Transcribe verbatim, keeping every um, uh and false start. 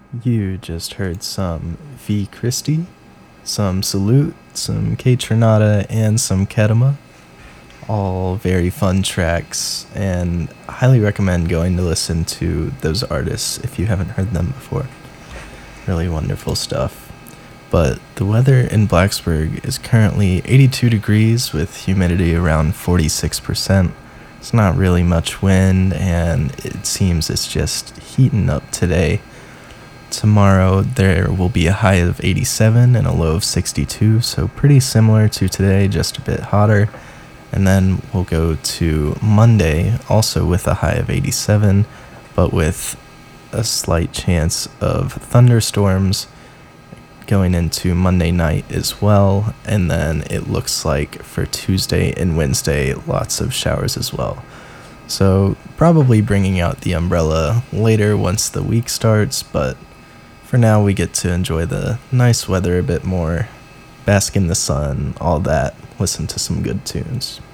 You just heard some V. Christie, some Salute, some K. Tronada, and some Kedema. All very fun tracks, and I highly recommend going to listen to those artists if you haven't heard them before. Really wonderful stuff. But the weather in Blacksburg is currently eighty-two degrees with humidity around forty-six percent. It's not really much wind, and it seems it's just heating up today. Tomorrow there will be a high of eighty-seven and a low of sixty-two, so pretty similar to today, just a bit hotter. And then we'll go to Monday, also with a high of eighty-seven, but with a slight chance of thunderstorms going into Monday night as well. And then it looks like for Tuesday and Wednesday, lots of showers as well. So probably bringing out the umbrella later once the week starts, but for now, we get to enjoy the nice weather a bit more, bask in the sun, all that, listen to some good tunes.